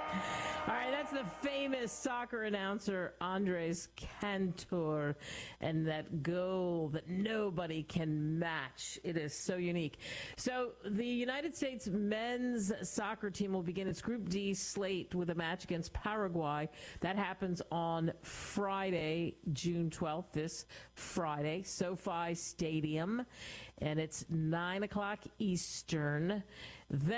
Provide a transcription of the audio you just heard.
All right, that's the famous soccer announcer Andres Cantor, and that goal that nobody can match. It is so unique. So the United States men's soccer team will begin its Group D slate with a match against Paraguay. That happens on Friday, June 12th, this Friday, SoFi Stadium, and it's 9 o'clock Eastern. Then